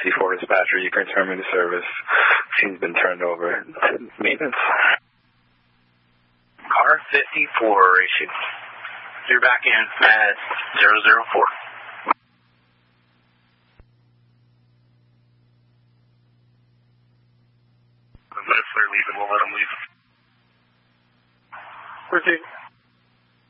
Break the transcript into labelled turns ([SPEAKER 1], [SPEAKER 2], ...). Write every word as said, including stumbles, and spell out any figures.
[SPEAKER 1] fifty-four dispatcher, you can return me to service. She's been turned over to maintenance.
[SPEAKER 2] Car fifty-four issued. You're back in at zero zero four.
[SPEAKER 3] If they're leaving, we'll let them leave.
[SPEAKER 4] Proceed.